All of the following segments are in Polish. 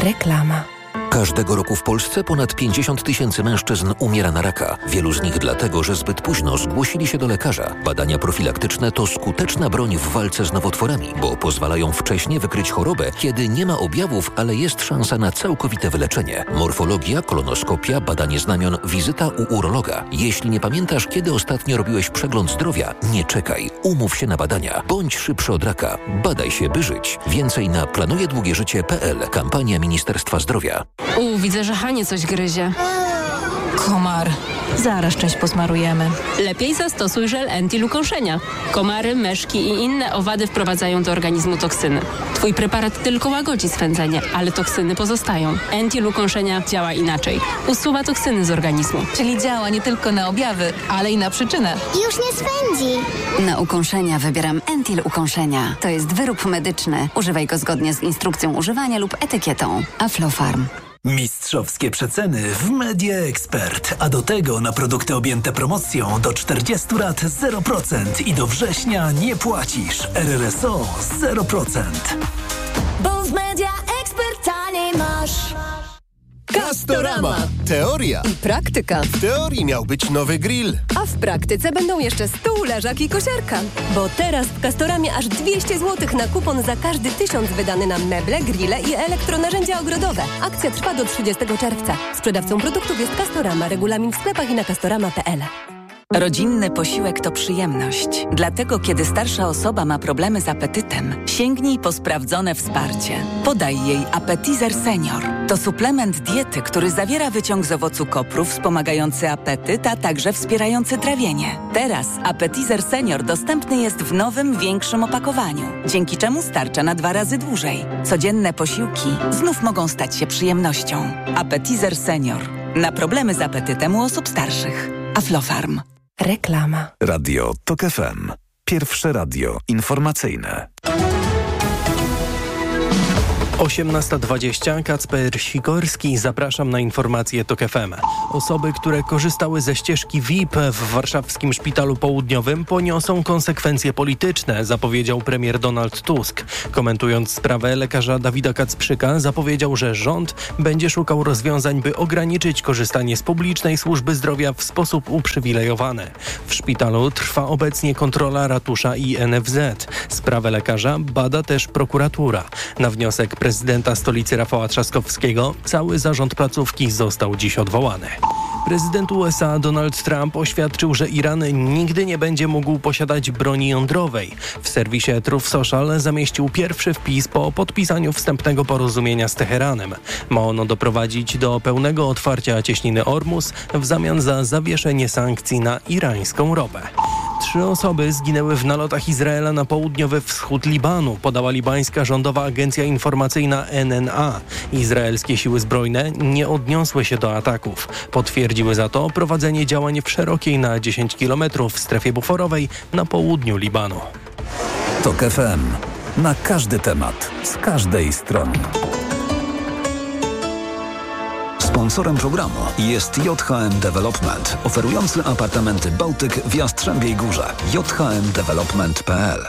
Reklama. Każdego roku w Polsce ponad 50 000 mężczyzn umiera na raka. Wielu z nich dlatego, że zbyt późno zgłosili się do lekarza. Badania profilaktyczne to skuteczna broń w walce z nowotworami, bo pozwalają wcześnie wykryć chorobę, kiedy nie ma objawów, ale jest szansa na całkowite wyleczenie. Morfologia, kolonoskopia, badanie znamion, wizyta u urologa. Jeśli nie pamiętasz, kiedy ostatnio robiłeś przegląd zdrowia, nie czekaj. Umów się na badania. Bądź szybszy od raka. Badaj się, by żyć. Więcej na planujedługieżycie.pl. Kampania Ministerstwa Zdrowia. Widzę, że Hanie coś gryzie. Komar. Zaraz część posmarujemy. Lepiej zastosuj żel anti-ukąszenia. Komary, myszki i inne owady wprowadzają do organizmu toksyny. Twój preparat tylko łagodzi swędzenie, ale toksyny pozostają. Anti-ukąszenia działa inaczej. Usuwa toksyny z organizmu. Czyli działa nie tylko na objawy, ale i na przyczynę. Już nie swędzi. Na ukąszenia wybieram Entil Ukąszenia. To jest wyrób medyczny. Używaj go zgodnie z instrukcją używania lub etykietą. Aflofarm. Mistrzowskie przeceny w Media Expert, a do tego na produkty objęte promocją do 40 lat 0% i do września nie płacisz. RRSO 0%. Bo w Media Expert taniej masz. Castorama. Teoria i praktyka. W teorii miał być nowy grill, a w praktyce będą jeszcze stół, leżak i kosiarka. Bo teraz w Castoramie aż 200 zł na kupon za każdy 1000 wydany na meble, grille i elektronarzędzia ogrodowe. Akcja trwa do 30 czerwca. Sprzedawcą produktów jest Castorama. Regulamin w sklepach i na castorama.pl. Rodzinny posiłek to przyjemność. Dlatego, kiedy starsza osoba ma problemy z apetytem, sięgnij po sprawdzone wsparcie. Podaj jej Appetizer Senior. To suplement diety, który zawiera wyciąg z owocu kopru wspomagający apetyt, a także wspierający trawienie. Teraz Appetizer Senior dostępny jest w nowym, większym opakowaniu, dzięki czemu starcza na 2 razy dłużej. Codzienne posiłki znów mogą stać się przyjemnością. Appetizer Senior. Na problemy z apetytem u osób starszych. Aflofarm. Reklama. Radio TOK FM. Pierwsze radio informacyjne. 18:20. Kacper Sikorski. Zapraszam na informacje TOK FM. Osoby, które korzystały ze ścieżki VIP w warszawskim Szpitalu Południowym, poniosą konsekwencje polityczne, zapowiedział premier Donald Tusk. Komentując sprawę lekarza Dawida Kacprzyka, zapowiedział, że rząd będzie szukał rozwiązań, by ograniczyć korzystanie z publicznej służby zdrowia w sposób uprzywilejowany. W szpitalu trwa obecnie kontrola ratusza i NFZ. Sprawę lekarza bada też prokuratura. Na wniosek prezydenta stolicy Rafała Trzaskowskiego cały zarząd placówki został dziś odwołany. Prezydent USA Donald Trump oświadczył, że Iran nigdy nie będzie mógł posiadać broni jądrowej. W serwisie Truth Social zamieścił pierwszy wpis po podpisaniu wstępnego porozumienia z Teheranem. Ma ono doprowadzić do pełnego otwarcia cieśniny Ormus w zamian za zawieszenie sankcji na irańską ropę. 3 osoby zginęły w nalotach Izraela na południowy wschód Libanu, podała libańska rządowa agencja informacyjna NNA. Izraelskie siły zbrojne nie odniosły się do ataków. Potwierdziły za to prowadzenie działań w szerokiej na 10 km strefie buforowej na południu Libanu. TOK FM. Na każdy temat, z każdej strony. Sponsorem programu jest JHM Development, oferujący apartamenty Bałtyk w Jastrzębiej Górze. jhmdevelopment.pl.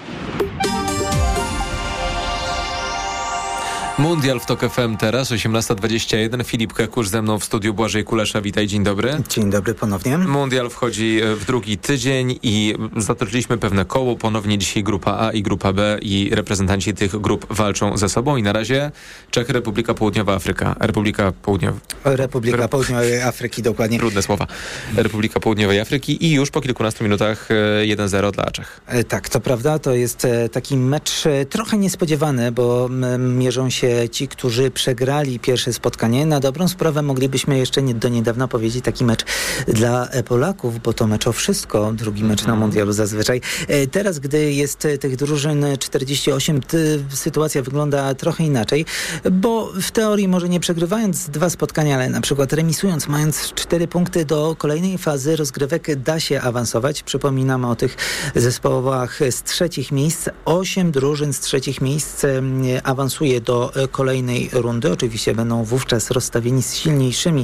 Mundial w TOK FM teraz, 18:21. Filip Kekusz ze mną w studiu, Błażej Kulesza. Witaj, dzień dobry. Dzień dobry ponownie. Mundial wchodzi w drugi tydzień i zatoczyliśmy pewne koło. Ponownie dzisiaj grupa A i grupa B i reprezentanci tych grup walczą ze sobą. I na razie Czechy, Republika Południowa Afryka. Republika Południowej Afryki, dokładnie. Trudne słowa. Republika Południowej Afryki i już po kilkunastu minutach 1-0 dla Czech. Tak, to prawda. To jest taki mecz trochę niespodziewany, bo mierzą się ci, którzy przegrali pierwsze spotkanie. Na dobrą sprawę moglibyśmy jeszcze do niedawna powiedzieć taki mecz dla Polaków, bo to mecz o wszystko, drugi mecz na mundialu zazwyczaj. Teraz, gdy jest tych drużyn 48, sytuacja wygląda trochę inaczej, bo w teorii może nie przegrywając 2 spotkania, ale na przykład remisując, mając 4 punkty do kolejnej fazy rozgrywek da się awansować. Przypominam o tych zespołach z trzecich miejsc. 8 drużyn z trzecich miejsc awansuje do kolejnej rundy. Oczywiście będą wówczas rozstawieni z silniejszymi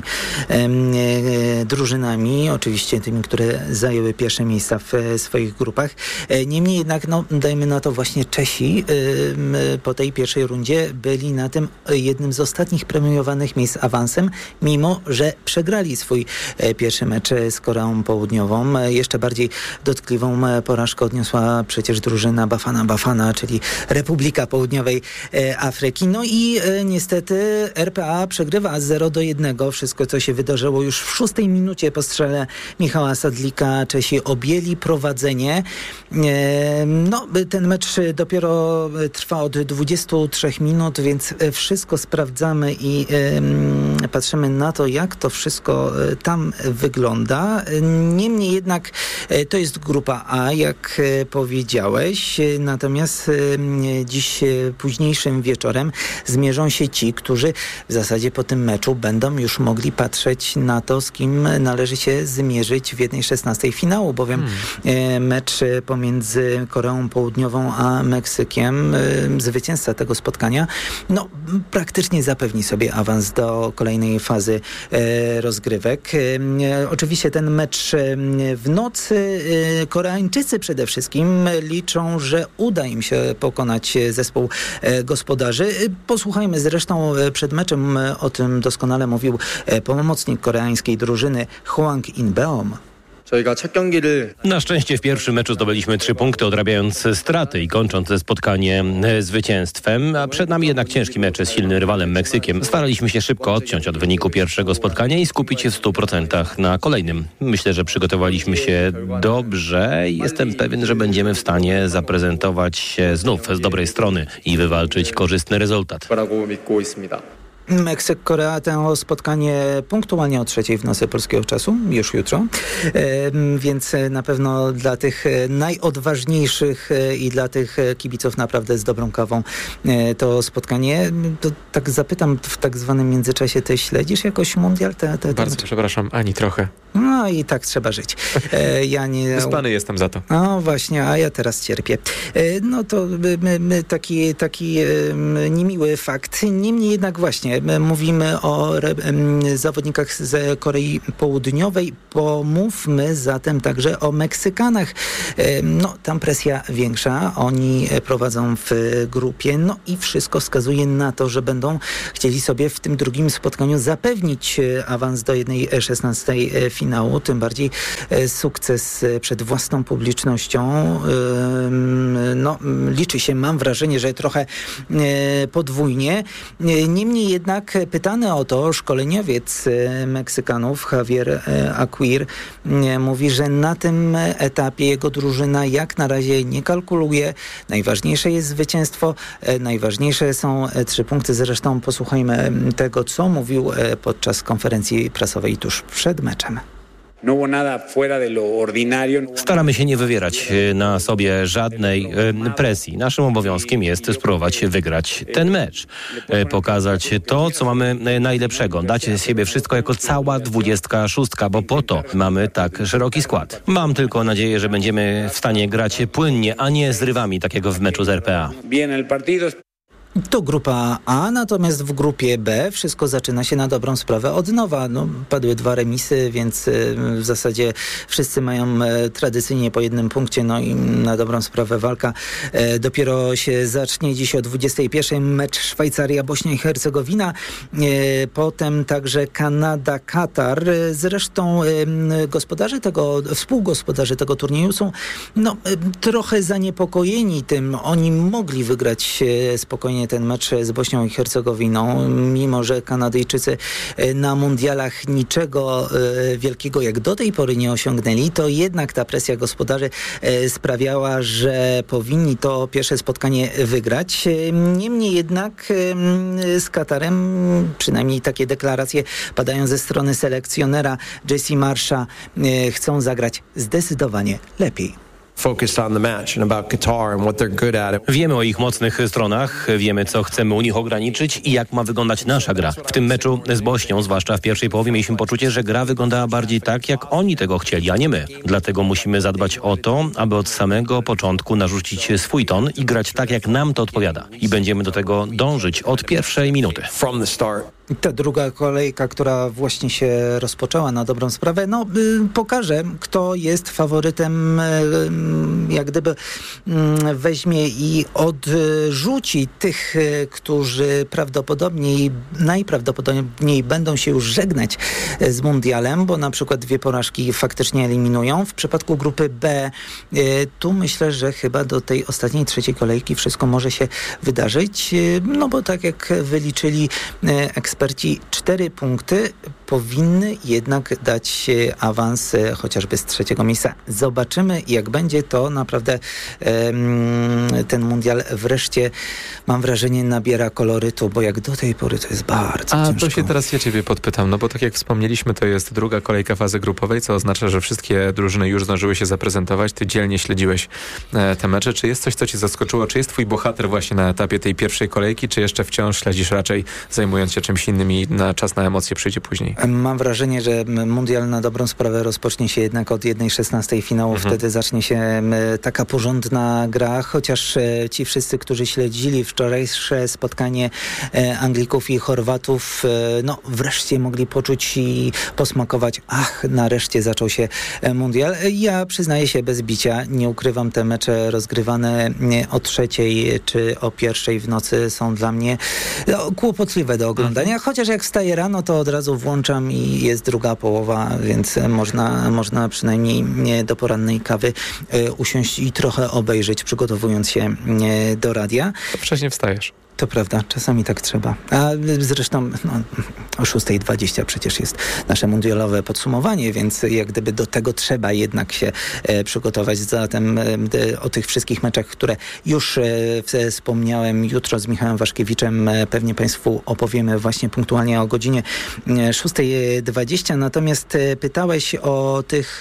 drużynami, oczywiście tymi, które zajęły pierwsze miejsca w swoich grupach. Niemniej jednak, dajmy na to, właśnie Czesi po tej pierwszej rundzie byli na tym jednym z ostatnich premiowanych miejsc awansem, mimo że przegrali swój pierwszy mecz z Koreą Południową. Jeszcze bardziej dotkliwą porażkę odniosła przecież drużyna Bafana, czyli Republika Południowej Afryki. No i niestety RPA przegrywa 0-1. Wszystko, co się wydarzyło już w 6 minucie po strzale Michała Sadlika. Czesi objęli prowadzenie. Ten mecz dopiero trwa od 23 minut, więc wszystko sprawdzamy i patrzymy na to, jak to wszystko tam wygląda. Niemniej jednak to jest grupa A, jak powiedziałeś. Natomiast dziś późniejszym wieczorem zmierzą się ci, którzy w zasadzie po tym meczu będą już mogli patrzeć na to, z kim należy się zmierzyć w 1/16 finału, bowiem mecz pomiędzy Koreą Południową a Meksykiem, zwycięzca tego spotkania, praktycznie zapewni sobie awans do kolejnej fazy rozgrywek. Oczywiście ten mecz w nocy Koreańczycy przede wszystkim liczą, że uda im się pokonać zespół gospodarzy. Posłuchajmy zresztą przed meczem, o tym doskonale mówił pomocnik koreańskiej drużyny Hwang In-beom. Na szczęście w pierwszym meczu zdobyliśmy 3 punkty, odrabiając straty i kończąc spotkanie zwycięstwem, a przed nami jednak ciężki mecz z silnym rywalem Meksykiem. Staraliśmy się szybko odciąć od wyniku pierwszego spotkania i skupić się w 100% na kolejnym. Myślę, że przygotowaliśmy się dobrze i jestem pewien, że będziemy w stanie zaprezentować się znów z dobrej strony i wywalczyć korzystny rezultat. Meksyk-Korea, to spotkanie punktualnie o 3:00 w nocy polskiego czasu, już jutro, więc na pewno dla tych najodważniejszych i dla tych kibiców naprawdę z dobrą kawą to spotkanie. To tak zapytam, w tak zwanym międzyczasie ty śledzisz jakoś mundial? Bardzo przepraszam, ani trochę. No i tak trzeba żyć. Ja nie... Wyspany jestem za to. No właśnie, a ja teraz cierpię. No to taki niemiły fakt. Niemniej jednak właśnie mówimy o zawodnikach z Korei Południowej. Pomówmy zatem także o Meksykanach. Tam presja większa. Oni prowadzą w grupie. No i wszystko wskazuje na to, że będą chcieli sobie w tym drugim spotkaniu zapewnić awans do 1/16 finału. Tym bardziej sukces przed własną publicznością liczy się, mam wrażenie, że trochę podwójnie. Niemniej jednak pytany o to szkoleniowiec Meksykanów Javier Aguirre mówi, że na tym etapie jego drużyna jak na razie nie kalkuluje. Najważniejsze jest zwycięstwo, najważniejsze są 3 punkty. Zresztą posłuchajmy tego, co mówił podczas konferencji prasowej tuż przed meczem. Staramy się nie wywierać na sobie żadnej presji. Naszym obowiązkiem jest spróbować wygrać ten mecz. Pokazać to, co mamy najlepszego. Dać z siebie wszystko jako cała 26, bo po to mamy tak szeroki skład. Mam tylko nadzieję, że będziemy w stanie grać płynnie, a nie z rywami, takiego w meczu z RPA. To grupa A, natomiast w grupie B wszystko zaczyna się na dobrą sprawę od nowa. Padły 2 remisy, więc w zasadzie wszyscy mają tradycyjnie po 1 punkcie, i na dobrą sprawę walka dopiero się zacznie. Dziś o 21:00 mecz Szwajcaria-Bośnia i Hercegowina, potem także Kanada-Katar. Zresztą współgospodarze tego turnieju są trochę zaniepokojeni tym. Oni mogli wygrać spokojnie ten mecz z Bośnią i Hercegowiną, mimo że Kanadyjczycy na mundialach niczego wielkiego jak do tej pory nie osiągnęli, to jednak ta presja gospodarzy sprawiała, że powinni to pierwsze spotkanie wygrać. Niemniej jednak z Katarem, przynajmniej takie deklaracje padają ze strony selekcjonera Jesse Marsha, chcą zagrać zdecydowanie lepiej. Wiemy o ich mocnych stronach, wiemy, co chcemy u nich ograniczyć i jak ma wyglądać nasza gra. W tym meczu z Bośnią, zwłaszcza w pierwszej połowie, mieliśmy poczucie, że gra wyglądała bardziej tak, jak oni tego chcieli, a nie my. Dlatego musimy zadbać o to, aby od samego początku narzucić swój ton i grać tak, jak nam to odpowiada. I będziemy do tego dążyć od pierwszej minuty. Ta druga kolejka, która właśnie się rozpoczęła na dobrą sprawę, pokaże, kto jest faworytem, jak gdyby weźmie i odrzuci tych, którzy najprawdopodobniej będą się już żegnać z mundialem, bo na przykład 2 porażki faktycznie eliminują. W przypadku grupy B, tu myślę, że chyba do tej ostatniej, trzeciej kolejki wszystko może się wydarzyć, bo tak jak wyliczyli eksperci, 4 punkty powinny jednak dać awans chociażby z 3. miejsca. Zobaczymy, jak będzie to naprawdę ten mundial wreszcie, mam wrażenie, nabiera kolorytu, bo jak do tej pory to jest bardzo ciężko. To się teraz ja ciebie podpytam, bo tak jak wspomnieliśmy, to jest druga kolejka fazy grupowej, co oznacza, że wszystkie drużyny już zdążyły się zaprezentować. Ty dzielnie śledziłeś te mecze. Czy jest coś, co cię zaskoczyło? Czy jest twój bohater właśnie na etapie tej pierwszej kolejki, czy jeszcze wciąż śledzisz raczej, zajmując się czymś innym i czas na emocje przyjdzie później? Mam wrażenie, że mundial na dobrą sprawę rozpocznie się jednak od 1/16 finału. Wtedy zacznie się taka porządna gra, chociaż ci wszyscy, którzy śledzili wczorajsze spotkanie Anglików i Chorwatów, wreszcie mogli poczuć i posmakować, nareszcie zaczął się mundial. Ja przyznaję się bez bicia, nie ukrywam, te mecze rozgrywane o 3:00 czy o 1:00 w nocy są dla mnie kłopotliwe do oglądania, chociaż jak wstaję rano, to od razu włączam i jest druga połowa, więc można przynajmniej do porannej kawy usiąść i trochę obejrzeć, przygotowując się do radia. To wcześniej wstajesz. To prawda, czasami tak trzeba. A zresztą o 6:20 przecież jest nasze mundialowe podsumowanie, więc jak gdyby do tego trzeba jednak się przygotować. Zatem o tych wszystkich meczach, które już wspomniałem, jutro z Michałem Waszkiewiczem pewnie Państwu opowiemy właśnie punktualnie o godzinie 6:20. Natomiast pytałeś o tych,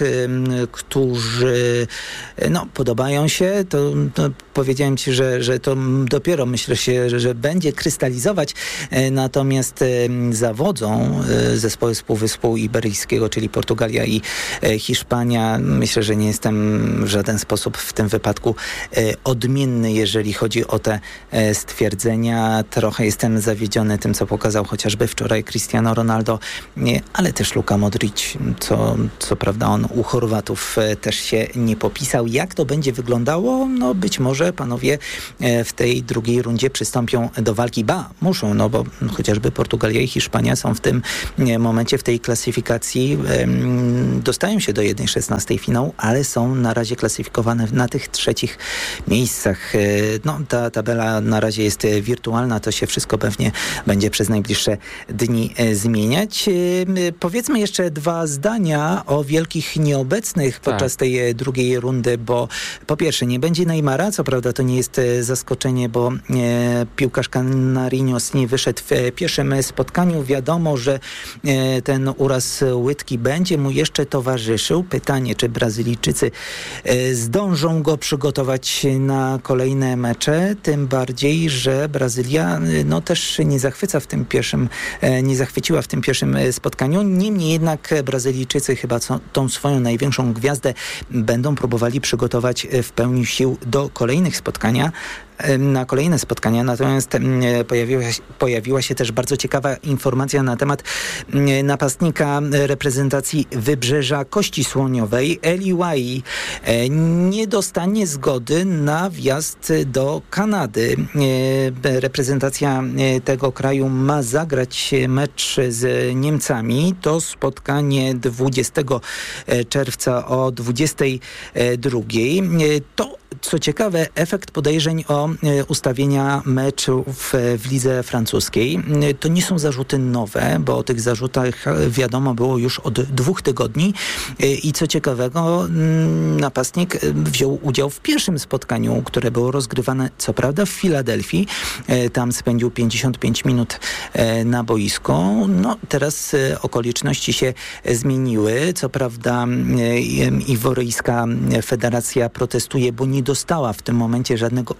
którzy podobają się, to powiedziałem Ci, że to dopiero myślę się, że będzie krystalizować, natomiast zawodzą zespoły z Półwyspu Iberyjskiego, czyli Portugalia i Hiszpania. Myślę, że nie jestem w żaden sposób w tym wypadku odmienny, jeżeli chodzi o te stwierdzenia. Trochę jestem zawiedziony tym, co pokazał chociażby wczoraj Cristiano Ronaldo, ale też Luka Modric, co prawda on u Chorwatów też się nie popisał. Jak to będzie wyglądało? Być może panowie w tej drugiej rundzie przystąpią do walki. Muszą, bo chociażby Portugalia i Hiszpania są w tym momencie w tej klasyfikacji, dostają się do 1/16 finału, ale są na razie klasyfikowane na tych 3. miejscach. Ta tabela na razie jest wirtualna, to się wszystko pewnie będzie przez najbliższe dni zmieniać. Powiedzmy jeszcze 2 zdania o wielkich nieobecnych podczas tej drugiej rundy, bo po pierwsze nie będzie Neymara, co prawda to nie jest zaskoczenie, bo piłkarz Canarinos nie wyszedł w pierwszym spotkaniu. Wiadomo, że ten uraz łydki będzie mu jeszcze towarzyszył. Pytanie, czy Brazylijczycy zdążą go przygotować na kolejne mecze, tym bardziej, że Brazylia też nie zachwyciła w tym pierwszym spotkaniu. Niemniej jednak Brazylijczycy chyba tą swoją największą gwiazdę będą próbowali przygotować w pełni sił do kolejnych na kolejne spotkania. Natomiast pojawiła się też bardzo ciekawa informacja na temat napastnika reprezentacji Wybrzeża Kości Słoniowej. Eli Wahi nie dostanie zgody na wjazd do Kanady. Reprezentacja tego kraju ma zagrać mecz z Niemcami. To spotkanie 20 czerwca o 22:00. To Co ciekawe, efekt podejrzeń o ustawienia meczów w lidze francuskiej to nie są zarzuty nowe, bo o tych zarzutach wiadomo było już od 2 tygodni i co ciekawego, napastnik wziął udział w pierwszym spotkaniu, które było rozgrywane co prawda w Filadelfii. Tam spędził 55 minut na boisku. No teraz okoliczności się zmieniły. Co prawda iworyjska federacja protestuje, bo nie dostała w tym momencie żadnej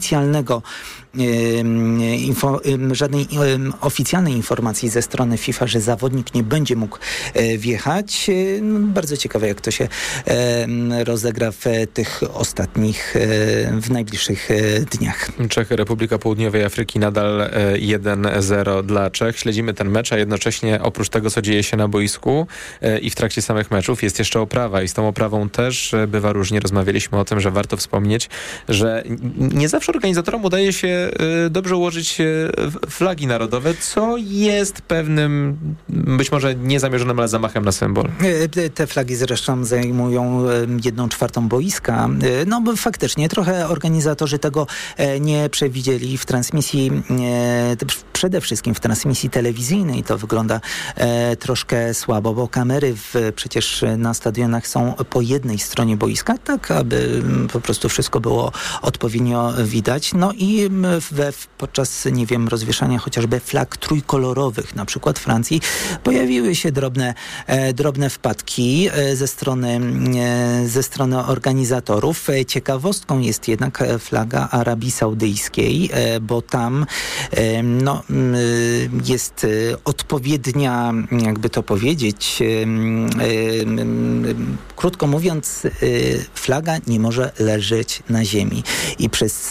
oficjalnej informacji ze strony FIFA, że zawodnik nie będzie mógł wjechać. Bardzo ciekawe, jak to się rozegra w tych w najbliższych dniach. Czechy, Republika Południowej Afryki nadal 1-0 dla Czech. Śledzimy ten mecz, a jednocześnie oprócz tego, co dzieje się na boisku i w trakcie samych meczów, jest jeszcze oprawa i z tą oprawą też bywa różnie. Rozmawialiśmy o tym, że warto wspomnieć, że nie zawsze organizatorom udaje się dobrze ułożyć flagi narodowe, co jest pewnym, być może niezamierzonym, ale zamachem na symbol. Te flagi zresztą zajmują 1/4 boiska. No bo faktycznie trochę organizatorzy tego nie przewidzieli w transmisji, przede wszystkim w transmisji telewizyjnej to wygląda troszkę słabo, bo kamery przecież na stadionach są po jednej stronie boiska, tak aby po prostu wszystko było odpowiednio widać. No i podczas, rozwieszania chociażby flag trójkolorowych, na przykład Francji, pojawiły się drobne wpadki ze strony organizatorów. Ciekawostką jest jednak flaga Arabii Saudyjskiej, bo tam jest odpowiednia, jakby to powiedzieć, krótko mówiąc, flaga nie może leżeć na ziemi. I przez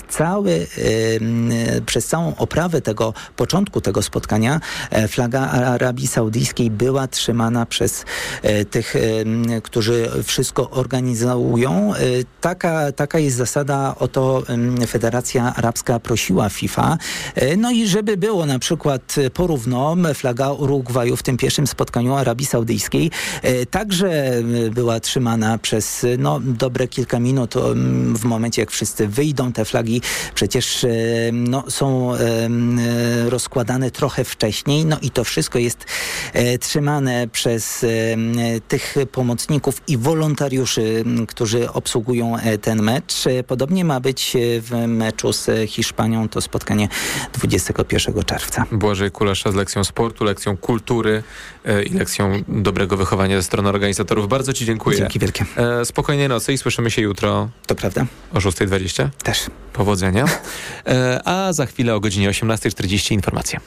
całą oprawę początku tego spotkania flaga Arabii Saudyjskiej była trzymana przez tych, którzy wszystko organizują. Taka jest zasada, o to Federacja Arabska prosiła FIFA. No i żeby było na przykład porówno, flaga Urugwaju w tym pierwszym spotkaniu Arabii Saudyjskiej także była trzymana przez dobre kilka minut. W momencie, jak wszyscy wyjdą, te flagi przecież są rozkładane trochę wcześniej. No i to wszystko jest trzymane przez tych pomocników i wolontariuszy, którzy obsługują ten mecz. Podobnie ma być w meczu z Hiszpanią. To spotkanie 21 czerwca. Błażej Kulasza z lekcją sportu, lekcją kultury i lekcją dobrego wychowania ze strony organizatorów. Bardzo Ci dziękuję. Dzięki wielkie. Spokojnej nocy i słyszymy się jutro. To prawda. O 6:20? Też. Powodzenia. A za chwilę o godzinie 18:40 informacje.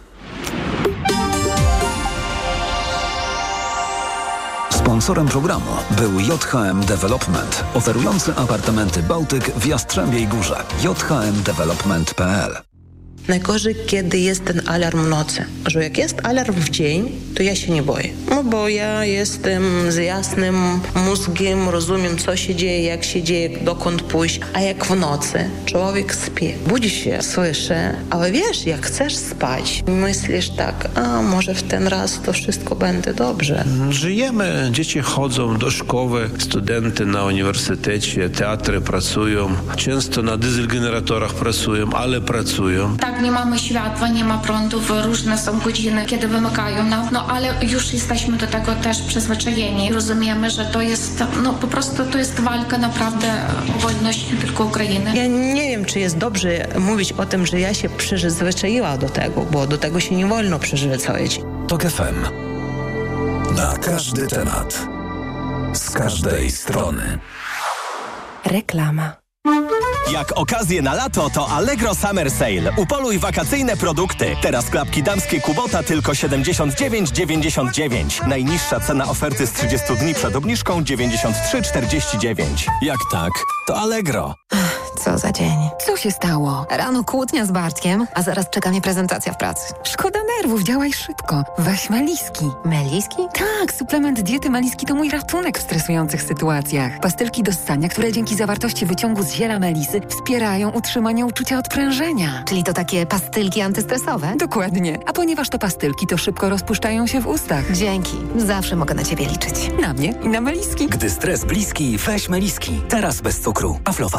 Sponsorem programu był JHM Development, oferujący apartamenty Bałtyk w Jastrzębiej Górze. jhmdevelopment.pl. Najgorzej, kiedy jest ten alarm w nocy. Że jak jest alarm w dzień, to ja się nie boję. No bo ja jestem z jasnym mózgiem, rozumiem, co się dzieje, jak się dzieje, dokąd pójść. A jak w nocy człowiek śpi, budzi się, słyszy, ale wiesz, jak chcesz spać, myślisz tak, a może w ten raz to wszystko będzie dobrze. Żyjemy, dzieci chodzą do szkoły, studenty na uniwersytecie, teatry pracują, często na dieselgeneratorach pracują, ale pracują. Tak, nie mamy światła, nie ma prądów, różne są godziny, kiedy wymykają nam, ale już jesteśmy do tego też przyzwyczajeni. Rozumiemy, że to jest, po prostu to jest walka naprawdę o wolność nie tylko Ukrainy. Ja nie wiem, czy jest dobrze mówić o tym, że ja się przyzwyczaiła do tego, bo do tego się nie wolno przyzwyczaić. TOK FM. Na każdy temat. Z każdej strony. Reklama. Jak okazję na lato, to Allegro Summer Sale. Upoluj wakacyjne produkty. Teraz klapki damskie Kubota tylko 79,99. Najniższa cena oferty z 30 dni przed obniżką 93,49. Jak tak, to Allegro. Co za dzień. Co się stało? Rano kłótnia z Bartkiem, a zaraz czeka mnie prezentacja w pracy. Szkoda nerwów, działaj szybko. Weź Meliski. Meliski? Tak, suplement diety Meliski to mój ratunek w stresujących sytuacjach. Pastylki do ssania, które dzięki zawartości wyciągu z ziela melisy wspierają utrzymanie uczucia odprężenia. Czyli to takie pastylki antystresowe? Dokładnie. A ponieważ to pastylki, to szybko rozpuszczają się w ustach. Dzięki. Zawsze mogę na Ciebie liczyć. Na mnie i na Meliski. Gdy stres bliski, weź Meliski. Teraz bez cukru. Aflofarm.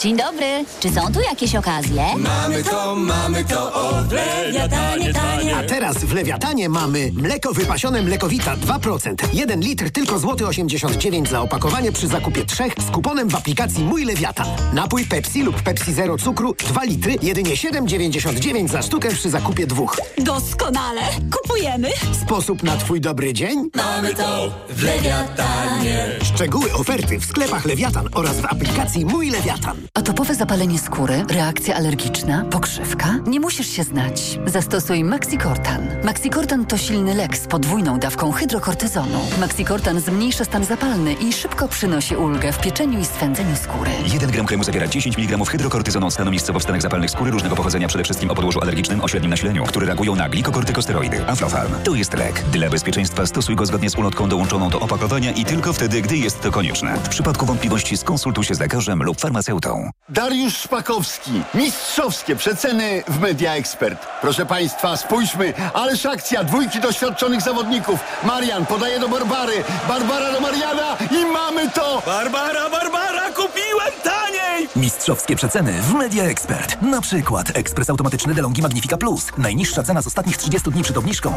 Dzień dobry. Czy są tu jakieś okazje? Mamy to od Lewiatanie tanie. A teraz w Lewiatanie mamy mleko wypasione Mlekowita 2%. 1 litr tylko złoty 89 za opakowanie przy zakupie 3 z kuponem w aplikacji Mój Lewiatan. Napój Pepsi lub Pepsi Zero cukru 2 litry jedynie 7,99 za sztukę przy zakupie 2. Doskonale. Kupujemy. Sposób na Twój dobry dzień? Mamy to w Lewiatanie. Szczegóły oferty w sklepach Lewiatan oraz w aplikacji Mój Lewiatan. Atopowe zapalenie skóry, reakcja alergiczna, pokrzywka? Nie musisz się znać. Zastosuj Maxicortan. Maxicortan to silny lek z podwójną dawką hydrokortyzonu. Maxicortan zmniejsza stan zapalny i szybko przynosi ulgę w pieczeniu i swędzeniu skóry. 1 gram kremu zawiera 10 mg hydrokortyzonu stanu miejscowo w stanach zapalnych skóry różnego pochodzenia, przede wszystkim o podłożu alergicznym o średnim nasileniu, które reagują na glikokortykosteroidy. Aflofarm. To jest lek. Dla bezpieczeństwa stosuj go zgodnie z ulotką dołączoną do opakowania i tylko wtedy, gdy jest to konieczne. W przypadku wątpliwości skonsultuj się z lekarzem lub farmaceutą. Dariusz Szpakowski. Mistrzowskie przeceny w Media Expert. Proszę Państwa, spójrzmy, ależ akcja, 2 doświadczonych zawodników. Marian podaje do Barbary, Barbara do Mariana i mamy to! Barbara, kupiłem taniej! Mistrzowskie przeceny w Media Expert. Na przykład ekspres automatyczny DeLonghi Magnifica Plus. Najniższa cena z ostatnich 30 dni przed obniżką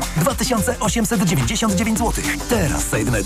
2899 zł. Teraz za jedyne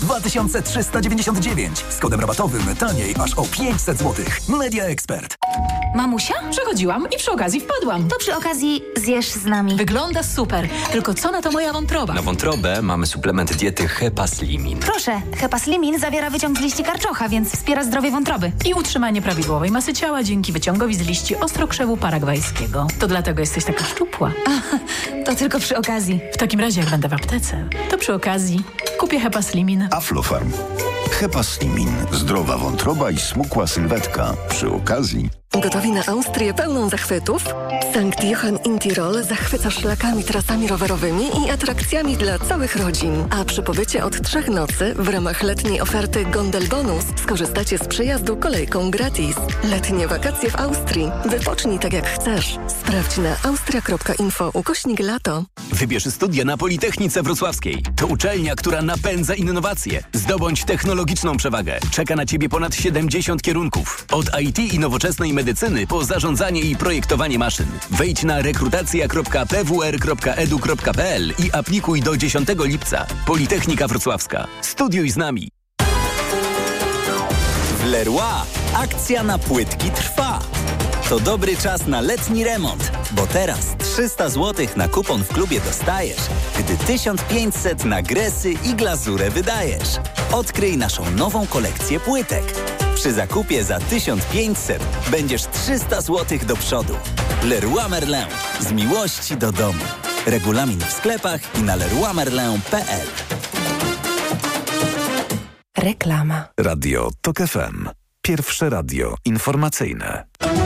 2399. Z kodem rabatowym taniej aż o 500 zł. Media Expert. Mamusia? Przechodziłam i przy okazji wpadłam. To przy okazji zjesz z nami. Wygląda super. Tylko co na to moja wątroba? Na wątrobę mamy suplement diety Hepaslimin. Proszę, Hepaslimin zawiera wyciąg z liści karczocha, więc wspiera zdrowie wątroby. I utrzymanie prawidłowej masy ciała dzięki wyciągowi z liści ostrokrzewu paragwajskiego. To dlatego jesteś taka szczupła. To tylko przy okazji. W takim razie, jak będę w aptece, to przy okazji kupię Hepaslimin. Aflofarm. Hepaslimin. Zdrowa wątroba i smukła sylwetka. Przy okazji... Gotowi na Austrię pełną zachwytów? Sankt Johann in Tirol zachwyca szlakami, trasami rowerowymi i atrakcjami dla całych rodzin. A przy pobycie od 3 nocy w ramach letniej oferty Gondel Bonus skorzystacie z przejazdu kolejką gratis. Letnie wakacje w Austrii. Wypocznij tak jak chcesz. Sprawdź na austria.info/lato. Wybierz studia na Politechnice Wrocławskiej. To uczelnia, która napędza innowacje. Zdobądź technologiczną przewagę. Czeka na Ciebie ponad 70 kierunków. Od IT i nowoczesnej medycyny po zarządzanie i projektowanie maszyn. Wejdź na rekrutacja.pwr.edu.pl i aplikuj do 10 lipca. Politechnika Wrocławska. Studiuj z nami. W Leroy akcja na płytki trwa. To dobry czas na letni remont, bo teraz 300 zł na kupon w klubie dostajesz, gdy 1500 na gresy i glazurę wydajesz. Odkryj naszą nową kolekcję płytek. Przy zakupie za 1500 będziesz 300 zł do przodu. Leroy Merlin. Z miłości do domu. Regulamin w sklepach i na leroymerlin.pl. Reklama. Radio TOK FM. Pierwsze radio informacyjne.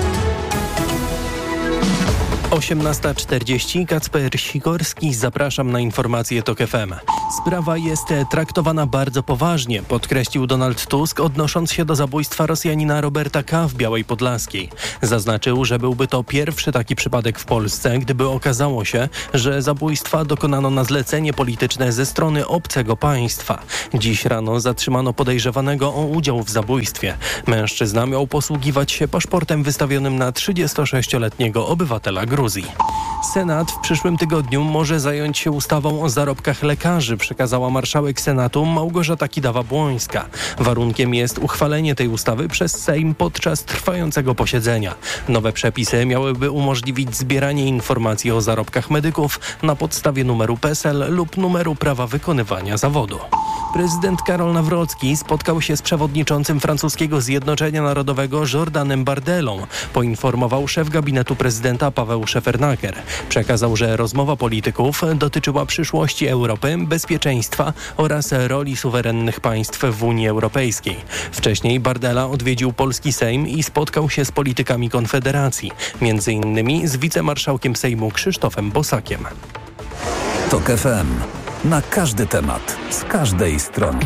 18:40. Kacper Sikorski, zapraszam na informacje TOK FM. Sprawa jest traktowana bardzo poważnie, podkreślił Donald Tusk, odnosząc się do zabójstwa Rosjanina Roberta K. w Białej Podlaskiej. Zaznaczył, że byłby to pierwszy taki przypadek w Polsce, gdyby okazało się, że zabójstwa dokonano na zlecenie polityczne ze strony obcego państwa. Dziś rano zatrzymano podejrzewanego o udział w zabójstwie. Mężczyzna miał posługiwać się paszportem wystawionym na 36-letniego obywatela Gruzji. Senat w przyszłym tygodniu może zająć się ustawą o zarobkach lekarzy, przekazała marszałek Senatu Małgorzata Kidawa-Błońska. Warunkiem jest uchwalenie tej ustawy przez Sejm podczas trwającego posiedzenia. Nowe przepisy miałyby umożliwić zbieranie informacji o zarobkach medyków na podstawie numeru PESEL lub numeru prawa wykonywania zawodu. Prezydent Karol Nawrocki spotkał się z przewodniczącym francuskiego Zjednoczenia Narodowego Jordanem Bardelą, poinformował szef gabinetu prezydenta Paweł Szefernaker. Przekazał, że rozmowa polityków dotyczyła przyszłości Europy, bezpieczeństwa oraz roli suwerennych państw w Unii Europejskiej. Wcześniej Bardella odwiedził polski Sejm i spotkał się z politykami Konfederacji, m.in. z wicemarszałkiem Sejmu Krzysztofem Bosakiem. TOK FM. Na każdy temat, z każdej strony.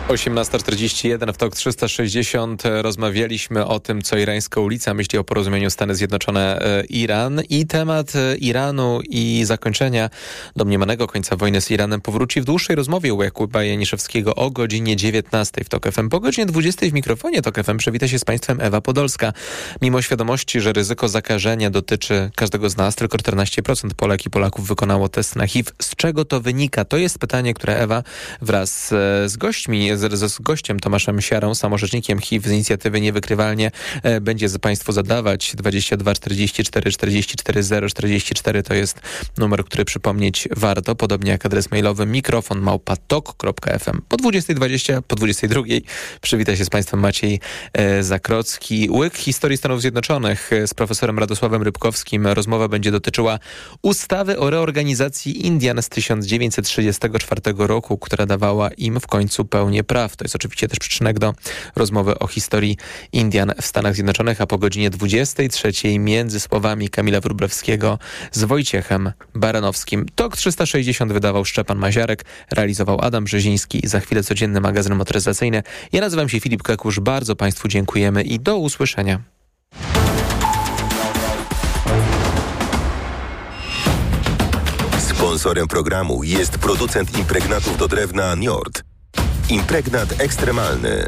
18:41 w TOK 360 rozmawialiśmy o tym, co irańska ulica myśli o porozumieniu Stany Zjednoczone-Iran i temat Iranu i zakończenia domniemanego końca wojny z Iranem powróci w dłuższej rozmowie u Jakuba Janiszewskiego o godzinie 19 w TOK FM. Po godzinie 20 w mikrofonie TOK FM przywita się z Państwem Ewa Podolska. Mimo świadomości, że ryzyko zakażenia dotyczy każdego z nas, tylko 14% Polek i Polaków wykonało test na HIV. Z czego to wynika? To jest pytanie, które Ewa wraz z gościem Tomaszem Siarą, samorzecznikiem HIV z inicjatywy Niewykrywalnie, będzie Państwu zadawać. 22 44 44 0 44 to jest numer, który przypomnieć warto, podobnie jak adres mailowy mikrofon@tok.fm. Po 20:20, po 22:00 przywita się z Państwem Maciej Zakrocki. Łyk historii Stanów Zjednoczonych z profesorem Radosławem Rybkowskim. Rozmowa będzie dotyczyła ustawy o reorganizacji Indian z 1934 roku, która dawała im w końcu pełnię praw. To jest oczywiście też przyczynek do rozmowy o historii Indian w Stanach Zjednoczonych, a po godzinie 23:00 między słowami Kamila Wróblewskiego z Wojciechem Baranowskim. TOK 360 wydawał Szczepan Maziarek, realizował Adam Brzeziński. Za chwilę codzienny magazyn motoryzacyjny. Ja nazywam się Filip Kekusz. Bardzo Państwu dziękujemy i do usłyszenia. Sponsorem programu jest producent impregnatów do drewna Njord. Impregnat ekstremalny.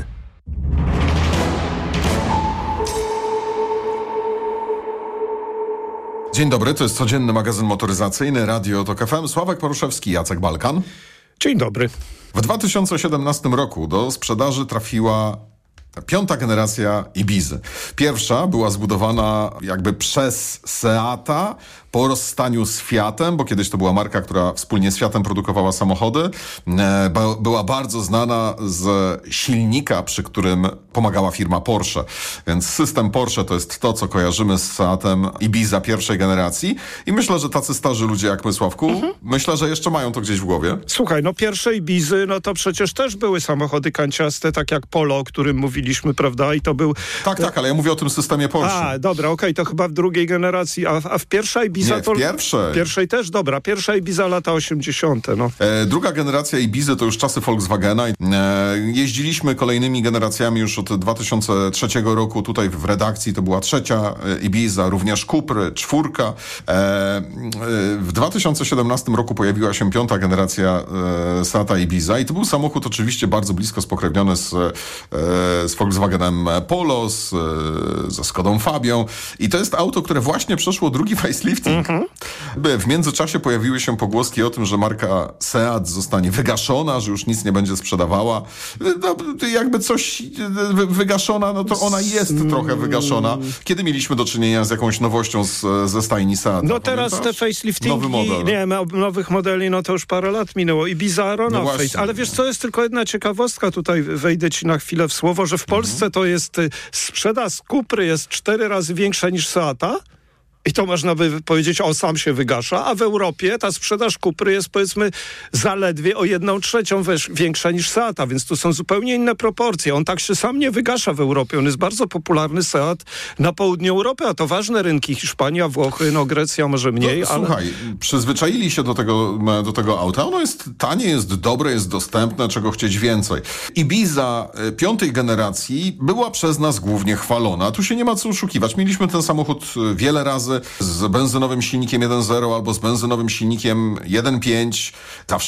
Dzień dobry, to jest codzienny magazyn motoryzacyjny Radio TOK FM. Sławek Poruszewski, Jacek Balkan. Dzień dobry. W 2017 roku do sprzedaży trafiła piąta generacja Ibizy. Pierwsza była zbudowana jakby przez Seata po rozstaniu z Fiatem, bo kiedyś to była marka, która wspólnie z Fiatem produkowała samochody. Była bardzo znana z silnika, przy którym pomagała firma Porsche. Więc system Porsche to jest to, co kojarzymy z Seatem Ibiza pierwszej generacji. I myślę, że tacy starzy ludzie jak my, Sławku, myślę, że jeszcze mają to gdzieś w głowie. Słuchaj, pierwsze Ibizy, to przecież też były samochody kanciaste, tak jak Polo, o którym mówiliśmy, prawda? I to był... Tak, ale ja mówię o tym systemie Porsche. Dobra, okej, to chyba w drugiej generacji, a w pierwszej Ibiza nie, w pierwszej. Pierwszej też, dobra. Pierwsza Ibiza lata 80. Druga generacja Ibizy to już czasy Volkswagena. Jeździliśmy kolejnymi generacjami już od 2003 roku. Tutaj w redakcji to była trzecia Ibiza, również Cupry, czwórka. W 2017 roku pojawiła się piąta generacja Seata Ibiza i to był samochód oczywiście bardzo blisko spokrewniony z Volkswagenem Polo, ze Skodą Fabią. I to jest auto, które właśnie przeszło drugi facelifting. W międzyczasie pojawiły się pogłoski o tym, że marka Seat zostanie wygaszona, że już nic nie będzie sprzedawała. Jakby coś wygaszona, to ona jest trochę wygaszona. Kiedy mieliśmy do czynienia z jakąś nowością ze stajni Seata? Teraz te faceliftingi, nowy model. Nowych modeli, to już parę lat minęło. I Bizarro ale wiesz co, jest tylko jedna ciekawostka, tutaj wejdę ci na chwilę w słowo, że w Polsce to jest sprzedaż Cupry jest 4 razy większa niż Seata. I to można by powiedzieć, sam się wygasza, a w Europie ta sprzedaż Cupry jest powiedzmy zaledwie o 1/3 większa niż Seata, więc tu są zupełnie inne proporcje. On tak się sam nie wygasza w Europie. On jest bardzo popularny, Seat, na południu Europy, a to ważne rynki, Hiszpania, Włochy, Grecja może mniej. Ale... Słuchaj, przyzwyczaili się do tego auta. Ono jest tanie, jest dobre, jest dostępne, czego chcieć więcej. Ibiza piątej generacji była przez nas głównie chwalona. Tu się nie ma co oszukiwać. Mieliśmy ten samochód wiele razy z benzynowym silnikiem 1.0 albo z benzynowym silnikiem 1.5. Zawsze